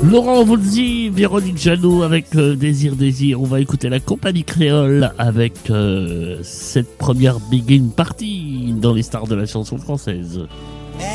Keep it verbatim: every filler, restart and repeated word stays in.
Laurent Voulzy, Véronique Jeannot avec euh, Désir Désir. On va écouter la compagnie créole avec euh, cette première Begin Party dans les stars de la chanson française.